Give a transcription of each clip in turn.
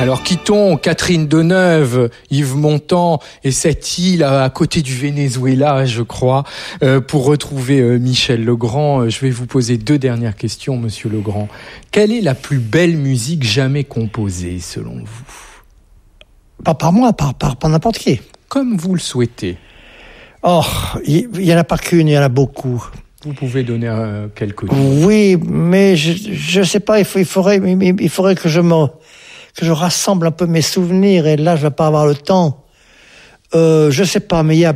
Alors quittons Catherine Deneuve, Yves Montand et cette île à côté du Venezuela, je crois, pour retrouver Michel Legrand. Je vais vous poser 2 dernières questions, Monsieur Legrand. Quelle est la plus belle musique jamais composée, selon vous ? Pas par moi, par n'importe qui. Comme vous le souhaitez. Oh, il y en a pas qu'une, il y en a beaucoup. Vous pouvez donner quelques noms. Oui, mais je sais pas, il faudrait que je rassemble un peu mes souvenirs, et là je vais pas avoir le temps. Je sais pas, mais il y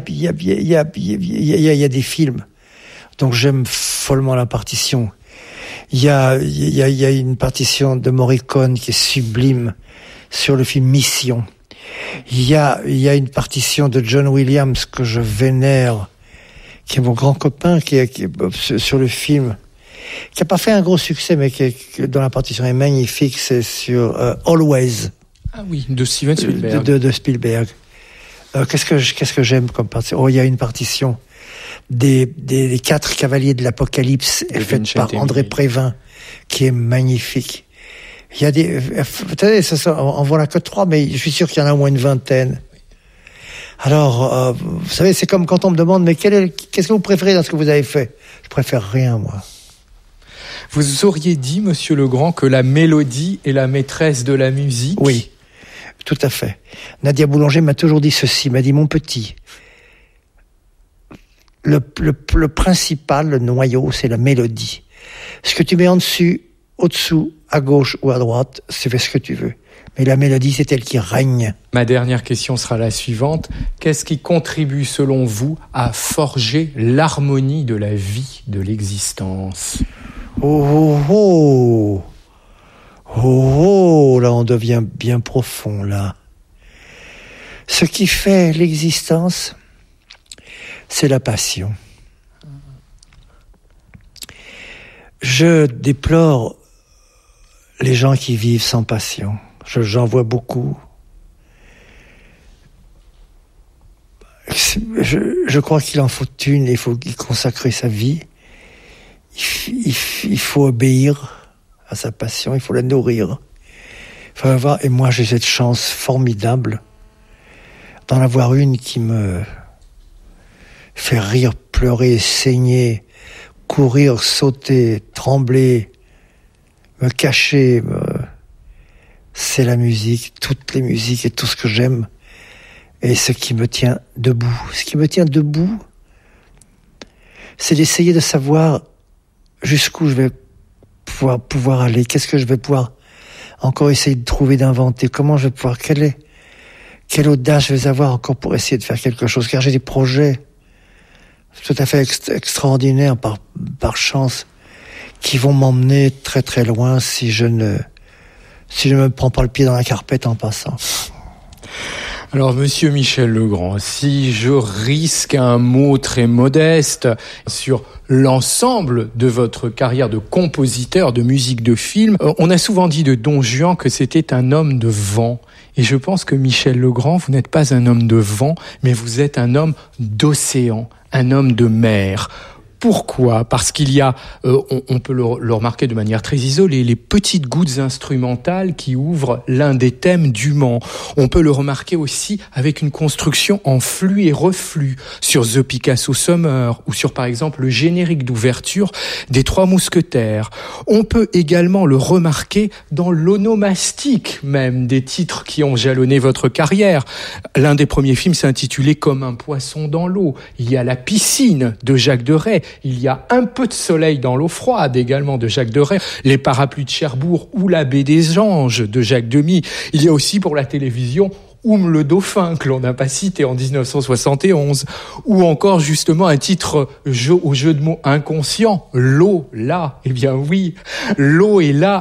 a des films. Donc j'aime follement la partition. Il y a une partition de Morricone qui est sublime sur le film Mission. Il y a une partition de John Williams que je vénère, qui est mon grand copain, qui est sur le film, qui a pas fait un gros succès, mais dont la partition est magnifique. C'est sur Always. Ah oui, de Steven Spielberg. De Spielberg. Qu'est-ce que j'aime comme partition. Oh, il y a une partition des 4 cavaliers de l'Apocalypse, faite par André Prévin, qui est magnifique. Il y a en voilà que 3, mais je suis sûr qu'il y en a au moins une vingtaine. Alors, vous savez, c'est comme quand on me demande, mais qu'est-ce que vous préférez dans ce que vous avez fait ? Je préfère rien, moi. Vous auriez dit, Monsieur Legrand, que la mélodie est la maîtresse de la musique ? Oui, tout à fait. Nadia Boulanger m'a toujours dit ceci, m'a dit, mon petit, le principal, le noyau, c'est la mélodie. Ce que tu mets en dessus, au-dessous, à gauche ou à droite, c'est ce que tu veux. Mais la mélodie, c'est elle qui règne. Ma dernière question sera la suivante. Qu'est-ce qui contribue, selon vous, à forger l'harmonie de la vie, de l'existence ? Oh, là, on devient bien profond, là. Ce qui fait l'existence, c'est la passion. Je déplore les gens qui vivent sans passion. J'en vois beaucoup. Je crois qu'il en faut une, il faut y consacrer sa vie. Il faut obéir à sa passion, il faut la nourrir. Il faut avoir, et moi j'ai cette chance formidable d'en avoir une qui me fait rire, pleurer, saigner, courir, sauter, trembler, me cacher. C'est la musique, toutes les musiques et tout ce que j'aime. Et ce qui me tient debout. Ce qui me tient debout, c'est d'essayer de savoir jusqu'où je vais pouvoir aller. Qu'est-ce que je vais pouvoir encore essayer de trouver, d'inventer. Comment je vais pouvoir, quelle audace je vais avoir encore pour essayer de faire quelque chose. Car j'ai des projets tout à fait extraordinaires par chance qui vont m'emmener très très loin si je ne me prends pas le pied dans la carpette en passant. Alors, Monsieur Michel Legrand, si je risque un mot très modeste sur l'ensemble de votre carrière de compositeur de musique de film, on a souvent dit de Don Juan que c'était un homme de vent. Et je pense que Michel Legrand, vous n'êtes pas un homme de vent, mais vous êtes un homme d'océan, un homme de mer. Pourquoi ? Parce qu'il y a, on peut le remarquer de manière très isolée, les petites gouttes instrumentales qui ouvrent l'un des thèmes du Mans. On peut le remarquer aussi avec une construction en flux et reflux sur The Picasso Summer ou sur par exemple le générique d'ouverture des Trois Mousquetaires. On peut également le remarquer dans l'onomastique même des titres qui ont jalonné votre carrière. L'un des premiers films s'intitulait Comme un poisson dans l'eau. Il y a La piscine de Jacques Deray. Il y a Un peu de soleil dans l'eau froide également de Jacques Deray, Les parapluies de Cherbourg ou La baie des anges de Jacques Demy. Il y a aussi pour la télévision le dauphin que l'on n'a pas cité en 1971, ou encore justement un titre au jeu de mots inconscient, L'eau là. Eh bien oui, l'eau est là